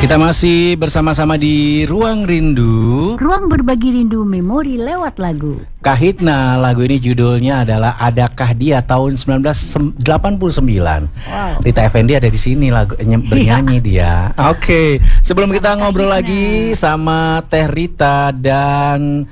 Kita masih bersama-sama di Ruang Rindu. Ruang berbagi rindu memori lewat lagu. Kahitna, lagu ini judulnya adalah Adakah Dia tahun 1989. Wow. Rita Effendy ada di sini bernyanyi dia. Oke, sebelum kita ngobrol lagi sama Teh Rita dan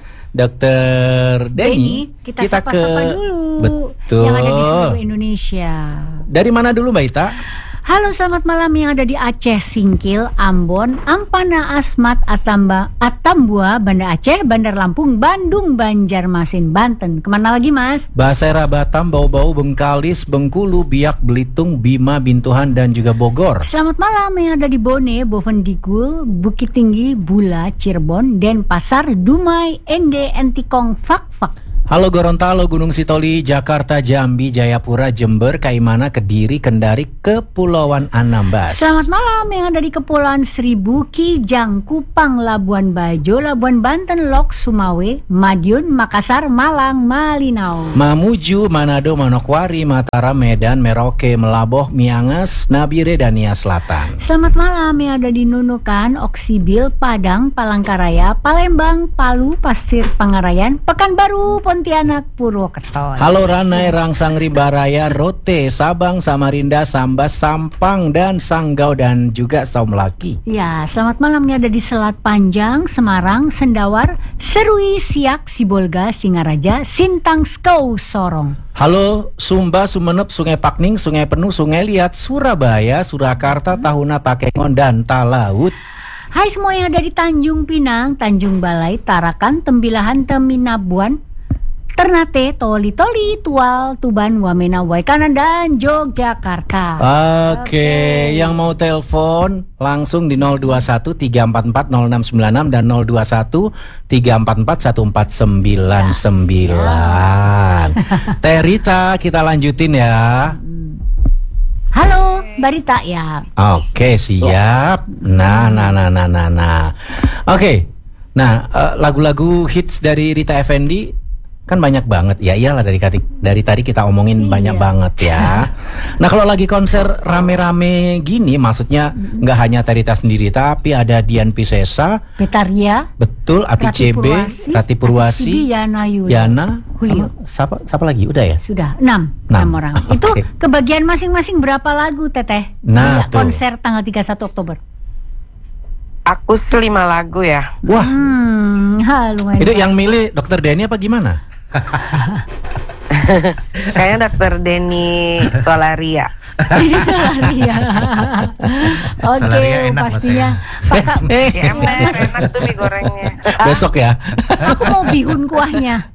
Dokter Denny, kita sapa-sapa dulu. Betul. Yang ada di seluruh Indonesia. Dari mana dulu Mbak Ita? Halo, selamat malam yang ada di Aceh, Singkil, Ambon, Ampana, Asmat, Atambua, Banda Aceh, Bandar Lampung, Bandung, Banjarmasin, Banten. Kemana lagi Mas? Basera, Batam, Bau-Bau, Bengkalis, Bengkulu, Biak, Belitung, Bima, Bintuhan, dan juga Bogor. Selamat malam yang ada di Bone, Bovendigul, Bukit Tinggi, Bula, Cirebon, Denpasar, Dumai, Ende, Entikong, Fak-Fak. Halo Gorontalo, Gunung Sitoli, Jakarta, Jambi, Jayapura, Jember, Kaimana, Kediri, Kendari, Kepulauan Anambas. Selamat malam yang ada di Kepulauan Seribu, Kijang, Kupang, Labuan Bajo, Labuan Banten, Lok, Sumawe, Madiun, Makassar, Malang, Malinau. Mamuju, Manado, Manokwari, Mataram, Medan, Merauke, Melaboh, Miangas, Nabire, dan Nia Selatan. Selamat malam yang ada di Nunukan, Oksibil, Padang, Palangkaraya, Palembang, Palu, Pasir Pangarayan, Pekanbaru, Pontianak, Purwokerto. Halo Ranai, Rangsangri, Baraya, Rote, Sabang, Samarinda, Sambas, Sampang, dan Sanggau, dan juga Saumlaki. Ya, selamat malam yang ada di Selat Panjang, Semarang, Sendawar, Serui, Siak, Sibolga, Singaraja, Sintang, Skau, Sorong. Halo Sumba, Sumenep, Sungai Pakning, Sungai Penuh, Sungai Liat, Surabaya, Surakarta, Tahuna, Takengon, dan Talaut. Hai semua yang ada di Tanjung Pinang, Tanjung Balai, Tarakan, Tembilahan, Teminabuan, Ternate, Toli-Toli, Tual, Tuban, Wamena, Waikanan, dan Yogyakarta. Oke, yang mau telepon langsung di 021 344 0696 dan 021 344 1499. Teh Rita, kita lanjutin ya. Halo, Barita ya. Oke, siap. Nah. Oke. Nah, lagu-lagu hits dari Rita Effendy kan banyak banget. Ya iyalah, dari tadi kita omongin banyak banget ya. Nah, kalau lagi konser rame-rame gini, maksudnya nggak hanya Teh Rita sendiri, tapi ada Dian Piscesa, Betaria, betul, Ati CB, Rati Purwasi, Yana, siapa lagi? Udah ya? Sudah 6 orang. Itu kebagian masing-masing berapa lagu Teteh? Nah, konser tanggal 31 Oktober. Aku 5 lagu ya. Wah, lumayan. itu yang milih Dokter Denny apa gimana? Kayaknya Dokter Denny Solaria. Oke, pastinya. Enak tuh mie gorengnya. Besok ya. Aku mau bihun kuahnya.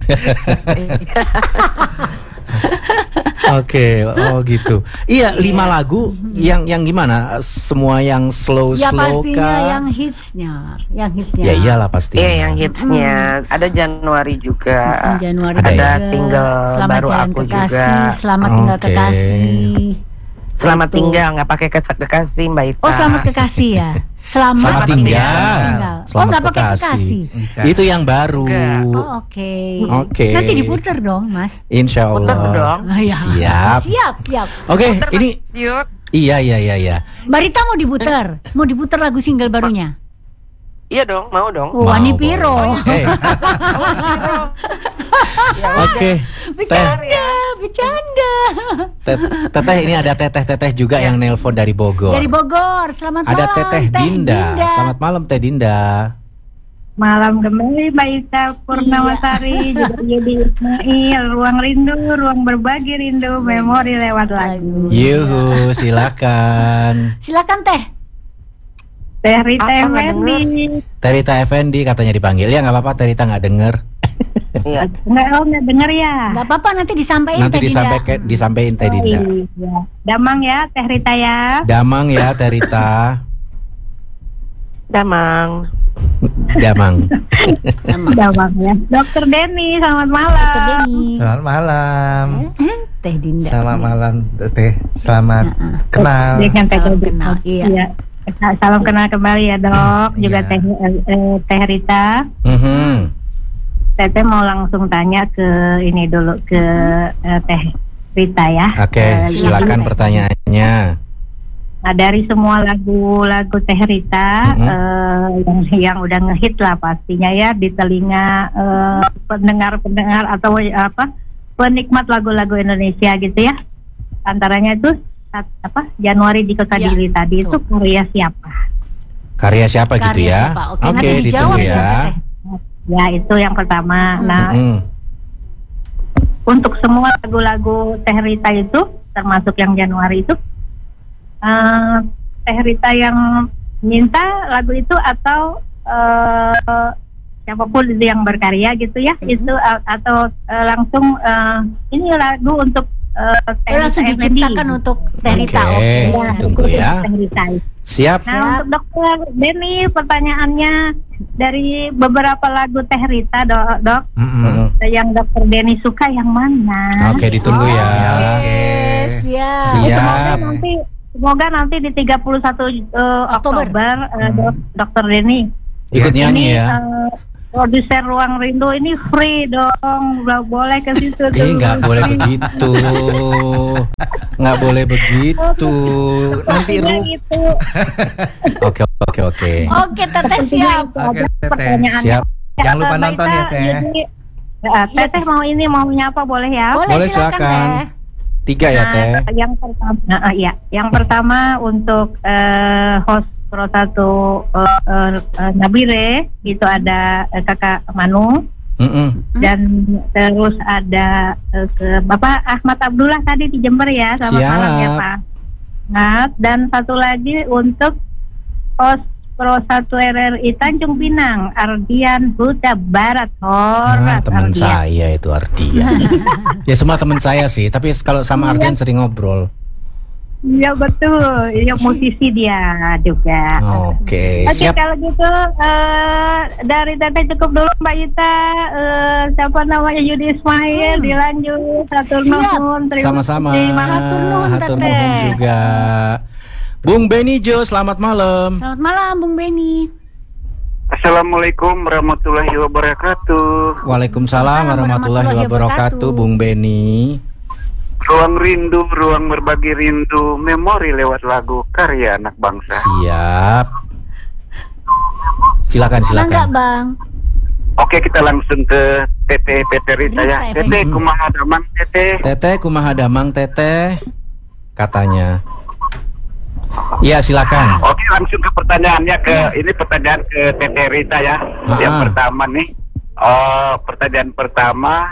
Oke, oh gitu. Iya, 5 lagu yang gimana? Semua yang slow ya pastinya kah? yang hitsnya. Ya iyalah pasti. Iya, yang hitsnya. Ada Januari juga. Januari ada juga. single Selamat baru Jalan aku Kekasih, juga. Selamat Tinggal Kekasih. Selamat tinggal, nggak pakai kekasih Mbak Ita. Oh, selamat kekasih ya. Selamat tinggal. Oh, nggak pakai kekasih. Itu yang baru. Oh, oke. Oke. Nanti diputer dong, Mas. Insya Allah. Puter dong. Ya. Siap. Oke, ini Yuk. iya. Mbak Rita mau diputer lagu single barunya. Iya dong, mau dong. Wani Piro. Oke. Bercanda. Teteh, ini ada teteh juga yang nelpon dari Bogor. Dari Bogor. Selamat ada malam. Teteh Dinda. Selamat malam Teh Dinda. Malam kembali Mbak Ita Purnamasari, juga Yudi Ismail, Ruang Rindu, Ruang Berbagi Rindu, Memori lewat lagu. Yuhu, silakan. Silakan Teh. Teh Rita Effendy. Teh Rita Effendy katanya dipanggil. Ya nggak apa-apa, Teh Rita nggak denger. Iya. Nggak denger ya. Nggak apa-apa, nanti disampaikan Nanti Teh Dinda. disampaikan Teh Dinda. Iya. Damang ya Teh Rita ya. Damang ya Teh Rita. Damang. Damang ya. Dokter Denny, selamat malam. Dokter Denny. Selamat malam. Teh Dinda. Selamat malam Teh. Selamat kenal. Dengan Teh Salam kenal. Iya. Salam kenal kembali ya Dok. Juga Teh Rita. Teteh mau langsung tanya ke ini dulu ke Teh Rita ya. Oke, silakan pertanyaannya. Nah, dari semua lagu-lagu Teh Rita yang udah ngehit lah pastinya ya di telinga pendengar-pendengar atau penikmat lagu-lagu Indonesia gitu ya. Antaranya itu Januari di Kota Dili tadi itu karya siapa? Karya siapa gitu Karya ya? siapa? Oke, Oke, nanti ditunggu dijawab ya. ya, Teh. Ya, itu yang pertama. Nah, untuk semua lagu-lagu Teh Rita itu termasuk yang Januari itu Teh Rita yang minta lagu itu atau siapapun itu yang berkarya gitu ya, itu atau langsung ini lagu untuk Teh Langsung Rita diciptakan Effendi. untuk Teh Rita. Oke. Oke. Tunggu ya. Teh Rita. Siap. Nah, untuk Dokter Denny, pertanyaannya dari beberapa lagu Teh Rita, dok, yang Dokter Denny suka yang mana? Oke, ditunggu ya. Oke, siap. Siap. Semoga nanti di 31 Oktober Dokter Denny Ikut nyanyi ini, ya. produser Ruang Rindu ini free dong, nggak boleh ke situ. Nggak boleh begitu. Nggak boleh begitu. Nanti gitu. Oke. Oke, Teteh siap. Oke, Teteh. Pertanyaan. Siap. Jangan lupa nonton ya, Teh. Teteh mau maunya apa boleh ya? Boleh, silakan. 3 ya, Teh. Yang pertama, yang pertama untuk host Pro 1 Nabire itu ada Kakak Manu, dan terus ada ke Bapak Ahmad Abdullah tadi di Jember ya, selamat Siap. malam ya Pak. Nah, dan satu lagi untuk host Pro 1 RRI Tanjung Pinang, Ardian Huta Barat. Teman Ardian. saya itu Ardian. Ya semua teman saya sih, tapi kalau sama Ardian sering ngobrol. Iya betul, iya musisi dia juga. Oke, Oke, siap. kalau gitu dari Teteh cukup dulu Mbak Ita. Siapa namanya Yudi Ismail, dilanjut. Hatur nuhun, terima Sama-sama. kasih. Hatur nuhun, Hatur Teteh. nuhun juga. Bung Benny Jo, selamat malam. Selamat malam, Bung Benny. Assalamualaikum warahmatullahi wabarakatuh. Waalaikumsalam warahmatullahi wabarakatuh, Bung Benny. Ruang rindu, ruang berbagi rindu, memori lewat lagu karya anak bangsa. Siap. Silakan. Enggak, Bang. Oke, kita langsung ke Teteh Rita ya. Rita Teteh, kumaha damang Teteh. Teteh kumaha damang Teteh, katanya. Iya, silakan. Oke, langsung ke pertanyaannya ini pertanyaan ke Teteh Rita ya. Yang pertama nih, pertanyaan pertama,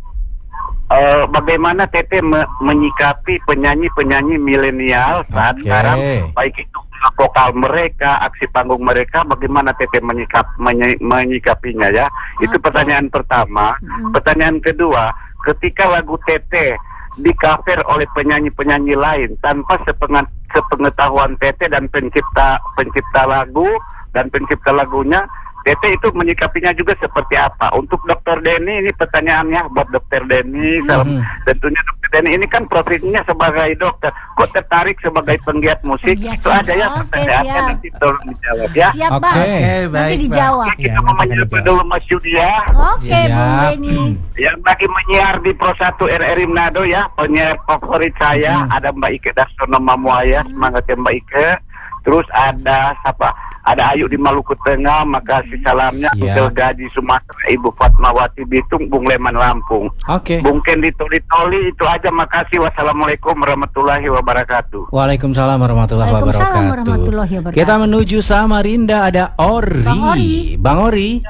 bagaimana Teteh menyikapi penyanyi-penyanyi milenial saat sekarang, baik itu vokal mereka, aksi panggung mereka, bagaimana Teteh menyikapinya ya? Itu pertanyaan pertama. Pertanyaan kedua, ketika lagu Teteh di-cover oleh penyanyi-penyanyi lain tanpa sepengetahuan Teteh dan pencipta lagu dan pencipta lagunya, Teteh itu menyikapinya juga seperti apa? Untuk Dokter Denny, ini pertanyaannya buat Dokter Denny. Tentunya Dokter Denny ini kan profesinya sebagai dokter. Kok tertarik sebagai penggiat musik? Itu aja ya pertanyaannya, nanti tolong dijawab ya. Siap, Oke. Bang. baik, Nanti dijawab. Oke, kita mau menyapa dulu Mas Yudi ya. Oke, Bung Benny. Yang lagi menyiar di Pro 1 RRI Manado ya, penyiar favorit saya, ada Mbak Ike Darsono Mamuaya, semangat ya Mbak Ike. Terus ada ada Ayu di Maluku Tengah, makasih salamnya. Kel Gaji Sumatera, Ibu Fatmawati Bitung, Bung Leman Lampung. Oke. Bung Kendi Toli, itu aja, makasih. Wassalamualaikum warahmatullahi wabarakatuh. Waalaikumsalam warahmatullahi wabarakatuh. Kita menuju Samarinda, ada Ori. Bang Ori.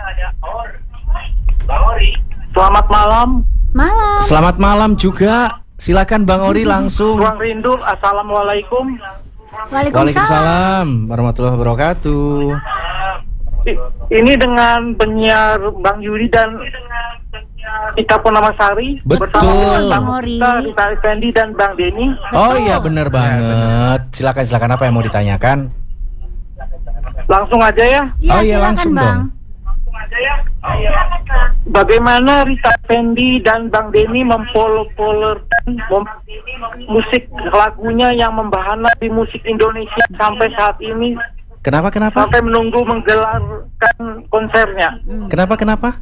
Selamat malam. Malam. Selamat malam juga. Silakan Bang Ori langsung. Ruang rindu, assalamualaikum. Waalaikumsalam warahmatullahi wabarakatuh. Ini dengan penyiar Bang Yudi dan Ika Purnamasari. Betul. Bang Ori. Rita Effendi dan Bang Denny. Oh iya, benar banget. Silakan apa yang mau ditanyakan? Langsung aja ya. Ya, Oh iya, silakan, langsung Bang. dong. Bagaimana Rita Effendi dan Bang Denny mempopulerkan musik lagunya yang membahana di musik Indonesia sampai saat ini, Kenapa? sampai menunggu menggelarkan konsernya? Kenapa?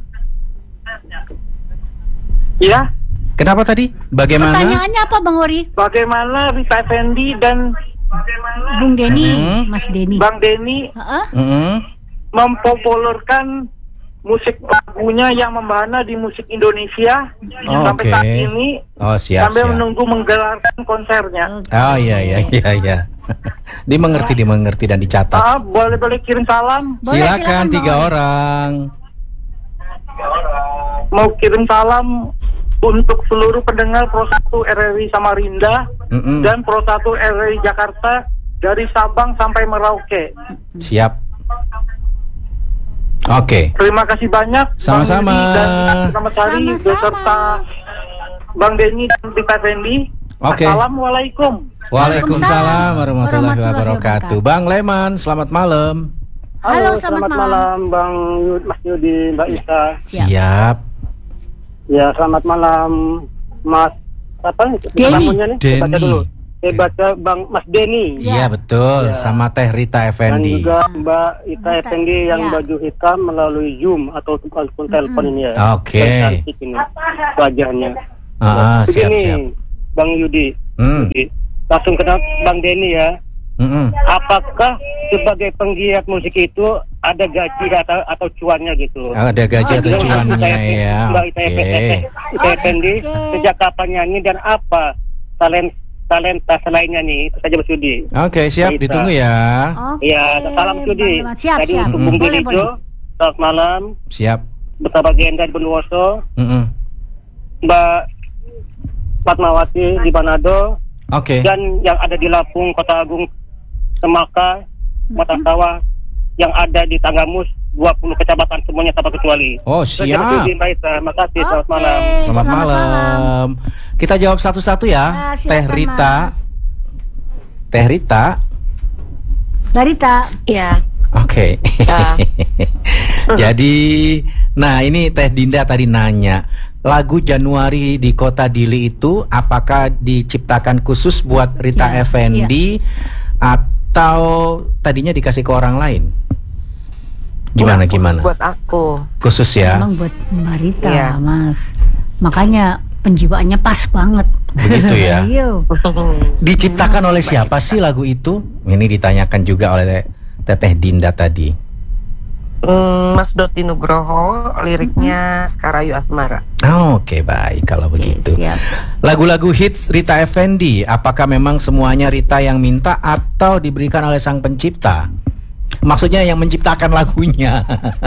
Ya, Kenapa tadi? Bagaimana? Pertanyaannya apa, Bang Ori? bagaimana Rita Effendi dan Bung Denny, Mas Denny. Bang Denny Heeh. mempopulerkan musik lagunya yang membahana di musik Indonesia sampai saat ini, Oh, siap, sambil siap. menunggu menggelarkan konsernya. Oh, iya. Dimengerti dan dicatat. Boleh kirim salam. Silakan 3 orang. Mau kirim salam untuk seluruh pendengar Pro 1 RRI Samarinda dan Pro 1 RRI Jakarta dari Sabang sampai Merauke. Siap. Oke. Terima kasih banyak. Sama-sama. Bang Yudi dan Selamat Hari beserta Bang Denny dan Rita Effendi. Oke. Assalamualaikum. Waalaikumsalam warahmatullahi wabarakatuh. Bang Leman, selamat malam. Halo, selamat malam. Bang Mas Yudi, Mbak Ita. Siap. Ya, selamat malam Mas namanya nih? Denny. Baca dulu. Baca Bang Mas Denny. Iya, betul. Ya. Sama Teh Rita Dan Effendi. juga Mbak Ita Effendi yang Ya. baju hitam melalui Zoom atau telepon ini ya. Oke. Cantik ini wajahnya. Siap. Begini, Bang Yudi. Yudi. Langsung ke Bang Denny ya. Apakah sebagai penggiat musik itu ada gaji atau cuannya gitu? Ada gaji atau cuannya ya. Mbak Ita Effendi sejak kapan nyanyi dan apa talenta selainnya nih? Itu saja Mas Yudi. Oke, siap. Baik, Ditunggu ya. Ya, salam Yudi. Siap, Tadi siap. untuk Bung Boleh, Benijo, selamat malam. Siap. Bersama Genda di Bondowoso, Mbak Fatmawati di Manado, Oke. dan yang ada di Lampung, Kota Agung, Semaka, Mata Sawah, yang ada di Tanggamus, 20 kecamatan semuanya tanpa kecuali. Oh, siap. Terima kasih, selamat Oke. malam. Selamat malam. Kita jawab satu-satu ya. Silakan, Teh Rita. Mas. Teh Rita. Larita. Ya. Oke. Ya. Jadi, nah ini Teh Dinda tadi nanya, lagu Januari di Kota Dili itu apakah diciptakan khusus buat Rita Ya, Effendi atau tadinya dikasih ke orang lain? Gimana? Buat aku. Khusus ya? Emang buat Mbak Rita, Iya. Mas. Makanya penjiwaannya pas banget. Begitu ya? Iya. Diciptakan oleh siapa sih lagu itu? Ini ditanyakan juga oleh Teteh Dinda tadi. Mas Doti Nugroho, liriknya Skarayu Asmara. Oke, baik kalau begitu. Siap. Lagu-lagu hits Rita Effendi, apakah memang semuanya Rita yang minta atau diberikan oleh sang pencipta? Maksudnya yang menciptakan lagunya.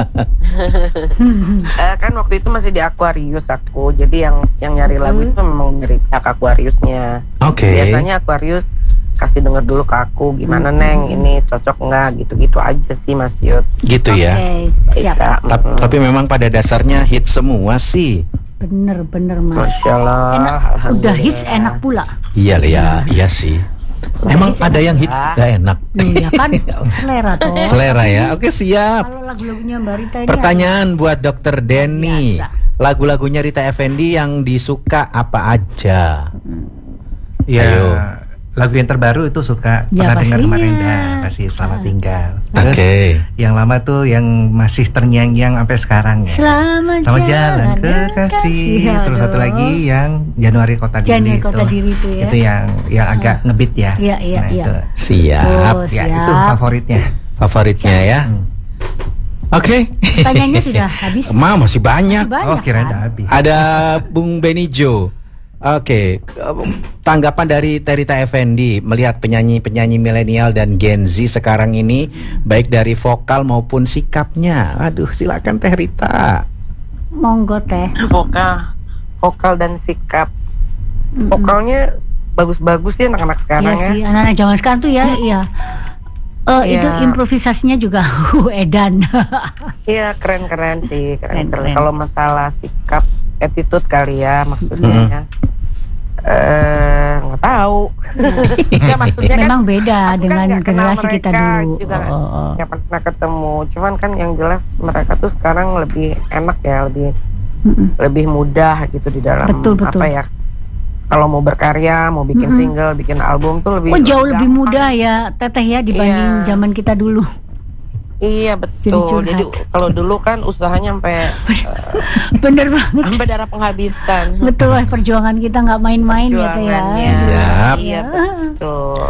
Kan waktu itu masih di Aquarius aku, jadi yang nyari lagu itu memang dari pihak Aquariusnya. Oke. Biasanya Aquarius kasih denger dulu ke aku, gimana Neng, ini cocok nggak, gitu-gitu aja sih Mas Yud. Gitu ya. Oke, siap. Tapi memang pada dasarnya hits semua sih. Bener Mas. Masya Allah. Enak. Udah hits enak pula. Iya iya sih. Emang ada yang hits udah enak. Iya kan, selera toh. Selera ya. Oke, siap. Kalau lagu-lagunya Mbak Rita ini Pertanyaan buat Dokter Denny. biasa. Lagu-lagunya Rita Effendi yang disuka apa aja? Ya, Ayo. lagu yang terbaru itu suka Ya, pernah dengar pastinya. kemarin dah, kasih Selamat Tinggal. Terus Oke. yang lama tuh yang masih terngiang-ngiang sampai sekarang ya. Selamat Jalan Kekasih. Terus satu lagi yang Januari Kota Dili. Januari Kota Dili itu ya. Itu yang agak ngebeat ya. Iya, iya, Nah, iya. itu. Siap. Oh, Ya, siap. itu favoritnya. Favoritnya ya. Oke. Pertanyaannya sudah habis. Masih banyak. Banyak, Oh, kirain kan? udah habis. Ada Bung Benijo. Oke, tanggapan dari Rita Effendi melihat penyanyi-penyanyi milenial dan Gen Z sekarang ini, baik dari vokal maupun sikapnya. Aduh, silakan Teh Rita. Monggo Teh. Vokal dan sikap. Vokalnya bagus-bagus sih anak-anak sekarang Iya ya. sih, anak-anak zaman sekarang tuh ya, iya. Itu Iya. improvisasinya juga edan. Iya, keren-keren sih, Keren. keren-keren. Kalau masalah sikap, attitude kali ya maksudnya ya. Nggak tahu. Ya, maksudnya Memang kan beda aku kan dengan nggak kenal generasi kita mereka, dulu. juga Oh. nggak pernah ketemu. Cuman kan yang jelas mereka tuh sekarang lebih enak ya, lebih mudah gitu di dalam Betul. apa ya. Kalau mau berkarya, mau bikin single, bikin album tuh lebih Jauh lebih gampang. mudah ya Teteh ya dibanding Iya. zaman kita dulu. Iya betul. curhat. Jadi kalau dulu kan usahanya sampai Bener banget. sampai darah penghabisan. Betul lah, perjuangan kita nggak main-main ya Teh ya. Perjuangannya. Siap. Iya betul.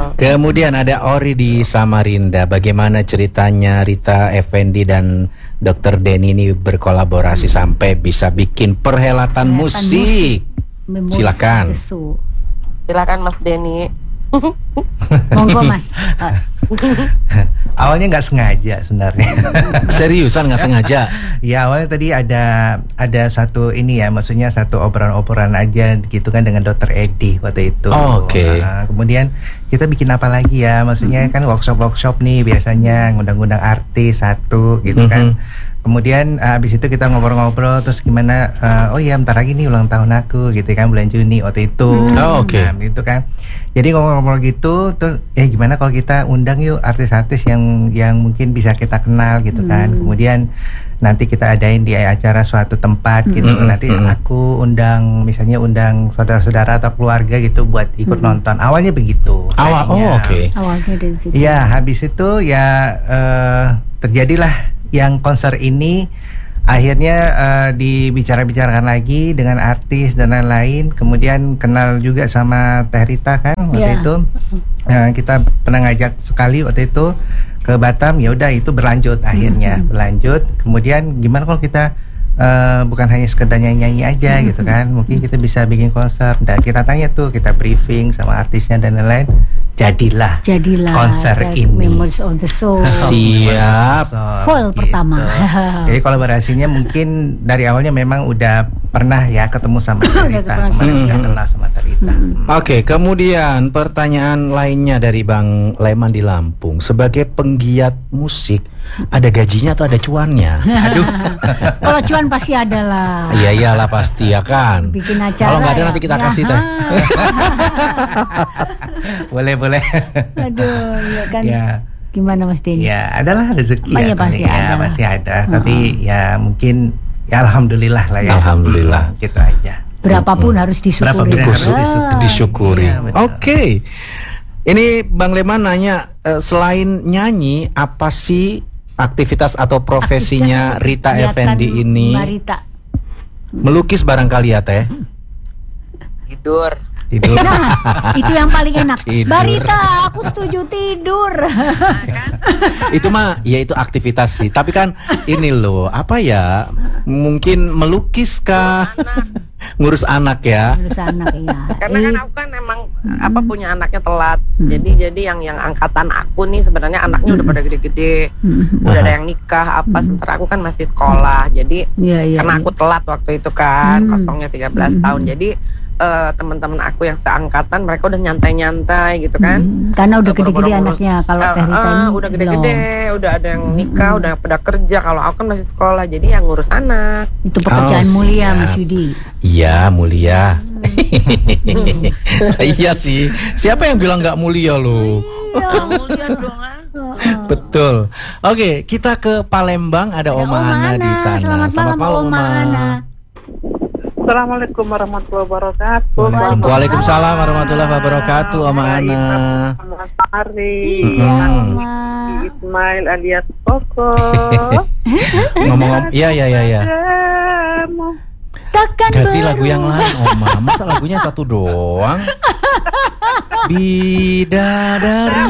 Kemudian ada Ori di Samarinda. Bagaimana ceritanya Rita Effendy dan Dr. Denny ini berkolaborasi sampai bisa bikin perhelatan musik? Silakan. Silakan Mas Denny. Monggo Mas. Awalnya nggak sengaja sebenarnya. Seriusan nggak sengaja? Ya awalnya tadi ada satu ini ya, maksudnya satu obrolan aja gitu kan dengan Dr. Edi waktu itu. Oke. Kemudian kita bikin apa lagi ya, maksudnya kan workshop nih biasanya ngundang-ngundang artis satu gitu kan. Kemudian abis itu kita ngobrol-ngobrol terus gimana, oh ya bentar lagi nih ulang tahun aku gitu kan, bulan Juni waktu itu. Oke. Nah, gitu kan. Jadi ngobrol-ngobrol gitu terus gimana kalau kita undang yuk artis-artis yang mungkin bisa kita kenal gitu kan. Kemudian nanti kita adain di acara suatu tempat gitu. Nanti aku undang saudara-saudara atau keluarga gitu buat ikut nonton. Awalnya begitu. Oke. Awalnya dari situ. Ya, habis itu ya terjadilah yang konser ini akhirnya dibicara-bicarakan lagi dengan artis dan lain-lain. Kemudian kenal juga sama Teh Rita kan waktu itu. Kita pernah ngajak sekali waktu itu ke Batam. Ya udah itu berlanjut akhirnya berlanjut. Kemudian gimana kalau kita bukan hanya sekedar nyanyi aja gitu kan, mungkin kita bisa bikin konser. Dan kita tanya tuh, kita briefing sama artisnya dan lain-lain. Jadilah konser ini. Memories of the Soul. Siap. Full pertama. Jadi kolaborasinya mungkin dari awalnya memang udah pernah ya ketemu sama Rita, udah kenal sama Rita. Oke, kemudian pertanyaan lainnya dari Bang Leman di Lampung. Sebagai penggiat musik, ada gajinya atau ada cuannya? Aduh. Kalau cuan pasti ada lah. Iya iyalah pasti ya kan. Bikin acara. Kalau nggak ada nanti kita kasih Teh. Boleh. Aduh, ya kan. Ya. Gimana Mas Denny? Ya, adalah rezeki ya. Pasti ada. Tapi ya mungkin ya alhamdulillah lah ya. Alhamdulillah. Gitu aja. Berapapun harus disyukuri. Disyukuri. Ya, Oke. Ini Bang Leman nanya, selain nyanyi, apa sih aktivitas atau profesinya Rita Effendy ini? Mbak Rita. Melukis barangkali ya Teh? Tidur. Nah, itu yang paling enak. Tidur. Mbak Rita, aku setuju tidur. Itu mah ya itu aktivitas sih. Tapi kan ini loh, apa ya? Mungkin melukis kah? Ngurus anak ya. Ngurus anak ya. Karena kan aku kan emang punya anaknya telat. Jadi yang angkatan aku nih sebenarnya anaknya udah pada gede-gede. Udah ada yang nikah sementara aku kan masih sekolah. Jadi karena aku telat waktu itu kan, kosongnya 13 tahun. Jadi teman-teman aku yang seangkatan mereka udah nyantai-nyantai gitu kan. Karena udah gede-gede anaknya. Kalau Teh Rita ini udah gede-gede, udah ada yang nikah, udah pada kerja. Kalau aku kan masih sekolah, jadi yang ngurus anak. Itu pekerjaan mulia Mas Yudi. Iya mulia. Iya sih. Siapa yang bilang nggak mulia loh? Mulia dong. Betul. Oke, kita ke Palembang. Ada Oma Ana di sana. Selamat malam Oma Ana. Assalamualaikum warahmatullahi wabarakatuh. Waalaikumsalam warahmatullahi wabarakatuh, Oma Ana. Mas Ari, Ismail alias Koko. Ngomong, iya. Ganti lagu yang lain, Oma. Masa lagunya satu doang? Bidadari.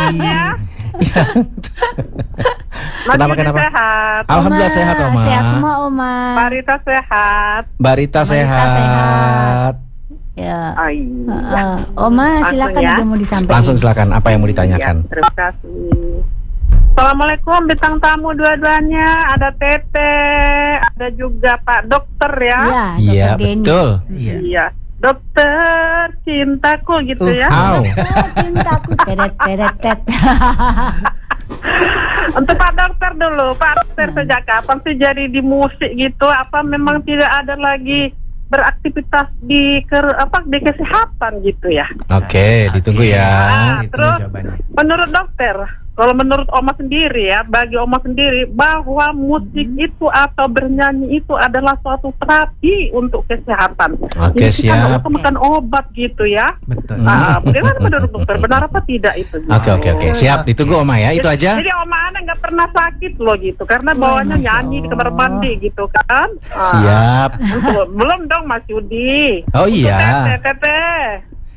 Kenapa? Sehat. Alhamdulillah sehat, Oma. Sehat semua, Oma. Mbak Rita sehat. Mbak Rita sehat. Ya. Iya. Oma, silakan ya. aja mau disampaikan. Langsung silakan. Apa yang mau ditanyakan? Ya, terima kasih. Assalamualaikum bintang tamu dua-duanya. Ada Tete, ada juga Pak Dokter ya. Iya, betul. Iya. Dokter cintaku gitu ya. Cintaku teret. Untuk Pak Dokter dulu, Pak Dokter sejak kapan sih jadi di musik gitu? Apa memang tidak ada lagi beraktivitas di kesehatan gitu ya? Oke, ditunggu ya. Terus menurut dokter, kalau menurut Oma sendiri ya, bagi Oma sendiri bahwa musik itu atau bernyanyi itu adalah suatu terapi untuk kesehatan. Oke, siap. Kita makan obat gitu ya. Betul. Bagaimana menurut dokter? Benar apa tidak itu? Oke, siap. Ditunggu Oma ya. Itu aja. Jadi Oma Ana nggak pernah sakit loh gitu, karena bawahnya nyanyi di kamar mandi gitu kan. Siap. Belum dong Mas Yudi. Oh iya. Tete.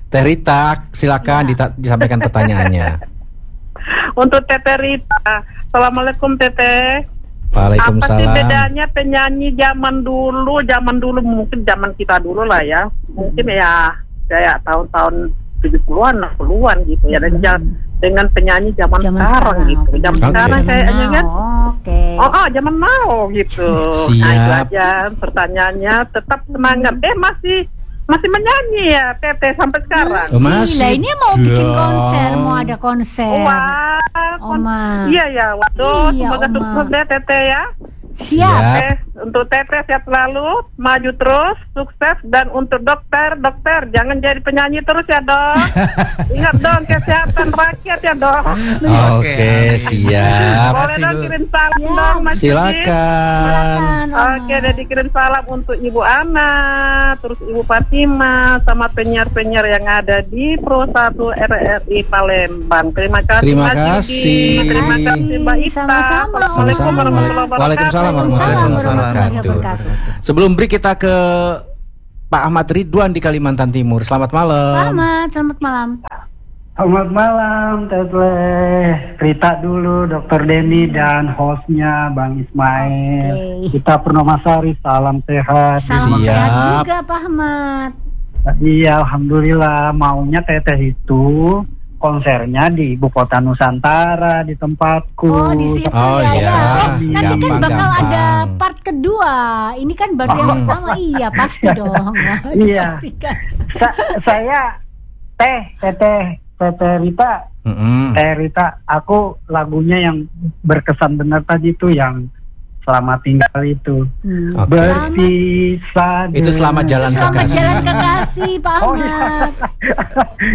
Teh Rita, silakan disampaikan pertanyaannya. Untuk Teteh Rita, Assalamualaikum Teteh. Waalaikumsalam. Apa sih bedanya penyanyi zaman dulu mungkin zaman kita dulu lah ya, mungkin ya kayak tahun-tahun 70-an, 60-an gitu ya, dengan penyanyi zaman sekarang gitu. Zaman sekarang kayaknya kan. Zaman now gitu. Siap. Nah, itu aja pertanyaannya, tetap semangat. Masih menyanyi ya Teteh sampai sekarang. Masih. Lah ini mau bikin konser, mau ada konser. Wah. Oma. Iya ya, waduh, semoga sukses ya Teteh ya. Siap. Untuk Teteh sehat selalu, maju terus, sukses. Dan untuk dokter jangan jadi penyanyi terus ya dok. Ingat dong kesehatan rakyat ya dok. Oke, siap. Boleh dong kirim salam dong Mas. Silakan. Oke, udah dikirim salam untuk Ibu Ana, terus Ibu Fatima, sama penyiar-penyiar yang ada di Pro 1 RRI Palembang. Terima kasih. Terima kasih. Terima kasih Mbak Ita. Assalamualaikum warahmatullahi wabarakatuh. Waalaikumsalam warahmatullahi wabarakatuh. Sebelum break kita ke Pak Ahmad Ridwan di Kalimantan Timur. Selamat malam. Selamat malam. Selamat malam Teteh Rita dulu, Dr. Denny dan hostnya Bang Ismail. Kita Purnomasari, salam sehat. Salam sehat juga Pak Ahmad. Iya, alhamdulillah. Maunya Teteh itu konsernya di Ibu Kota Nusantara, di tempatku. Di situ ya. Nanti kan bakal ada part kedua. Ini kan baru yang pertama. Iya, pasti dong. Iya. Saya Teteh Rita, Teh Rita, aku lagunya yang berkesan benar tadi itu yang Selamat Tinggal itu. Berpisah. Itu Selamat Jalan Kekasih. Selamat Jalan Kekasih, Pak Ahmad.